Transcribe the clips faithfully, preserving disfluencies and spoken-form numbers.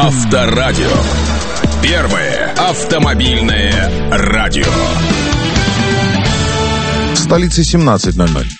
Авторадио. Первое автомобильное радио. В столице семнадцать ноль ноль.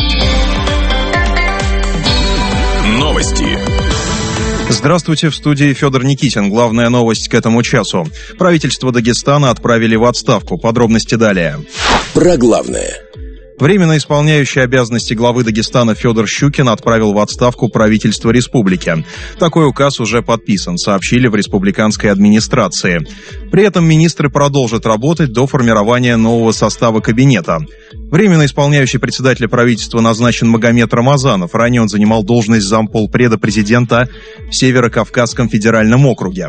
Новости. Здравствуйте, в студии Федор Никитин. Главная новость к этому часу. Правительство Дагестана отправили в отставку. Подробности далее. Про главное. Временно исполняющий обязанности главы Дагестана Федор Щукин отправил в отставку правительство республики. Такой указ уже подписан, сообщили в республиканской администрации. При этом министры продолжат работать до формирования нового состава кабинета. Временно исполняющий председателя правительства назначен Магомед Рамазанов. Ранее он занимал должность замполпреда президента в Северо-Кавказском федеральном округе.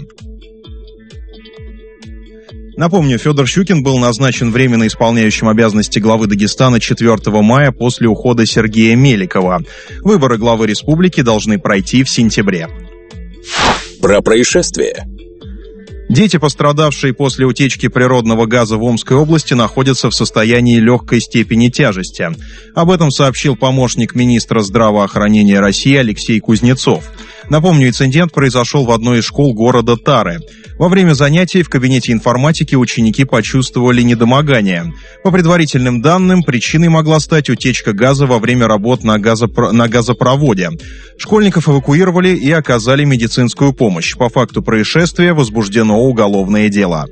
Напомню, Федор Щукин был назначен временно исполняющим обязанности главы Дагестана четвёртого мая после ухода Сергея Меликова. Выборы главы республики должны пройти в сентябре. Про происшествие. Дети, пострадавшие после утечки природного газа в Омской области, находятся в состоянии легкой степени тяжести. Об этом сообщил помощник министра здравоохранения России Алексей Кузнецов. Напомню, инцидент произошел в одной из школ города Тары. Во время занятий в кабинете информатики ученики почувствовали недомогание. По предварительным данным, причиной могла стать утечка газа во время работ на, газопро... на газопроводе. Школьников эвакуировали и оказали медицинскую помощь. По факту происшествия возбуждено уголовное дело.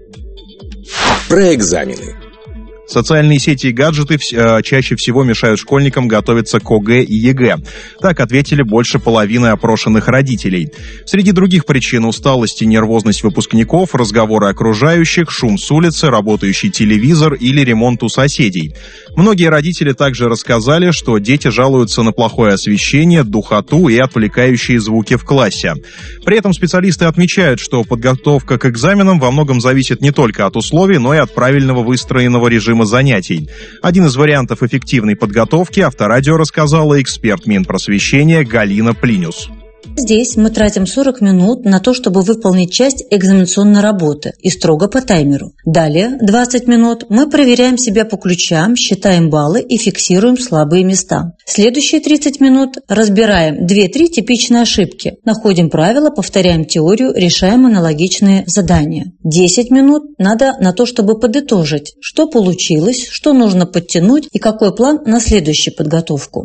Про экзамены. Социальные сети и гаджеты э, чаще всего мешают школьникам готовиться к ОГЭ и ЕГЭ. Так ответили больше половины опрошенных родителей. Среди других причин — усталость и нервозность выпускников, разговоры окружающих, шум с улицы, работающий телевизор или ремонт у соседей. Многие родители также рассказали, что дети жалуются на плохое освещение, духоту и отвлекающие звуки в классе. При этом специалисты отмечают, что подготовка к экзаменам во многом зависит не только от условий, но и от правильного выстроенного режима занятий. Один из вариантов эффективной подготовки Авторадио рассказала эксперт Минпросвещения Галина Плинюс. Здесь мы тратим сорок минут на то, чтобы выполнить часть экзаменационной работы и строго по таймеру. Далее двадцать минут мы проверяем себя по ключам, считаем баллы и фиксируем слабые места. Следующие тридцать минут разбираем две-три типичные ошибки, находим правила, повторяем теорию, решаем аналогичные задания. десять минут надо на то, чтобы подытожить, что получилось, что нужно подтянуть и какой план на следующую подготовку.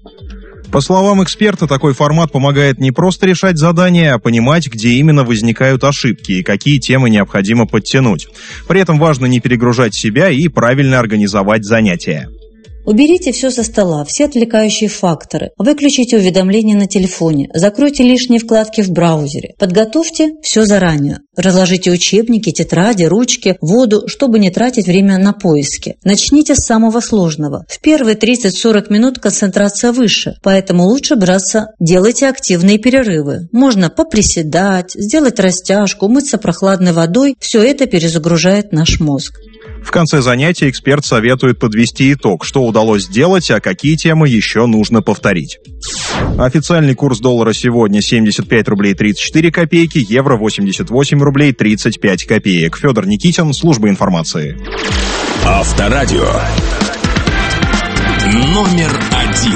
По словам эксперта, такой формат помогает не просто решать задания, а понимать, где именно возникают ошибки и какие темы необходимо подтянуть. При этом важно не перегружать себя и правильно организовать занятия. Уберите все со стола, все отвлекающие факторы. Выключите уведомления на телефоне, закройте лишние вкладки в браузере. Подготовьте все заранее. Разложите учебники, тетради, ручки, воду, чтобы не тратить время на поиски. Начните с самого сложного. В первые тридцать-сорок минут концентрация выше, поэтому лучше браться. Делайте активные перерывы. Можно поприседать, сделать растяжку, умыться прохладной водой. Все это перезагружает наш мозг. В конце занятия эксперт советует подвести итог, что удалось сделать, а какие темы еще нужно повторить. Официальный курс доллара сегодня семьдесят пять рублей тридцать четыре копейки, евро восемьдесят восемь рублей тридцать пять копеек. Федор Никитин, служба информации. Авторадио. Номер один.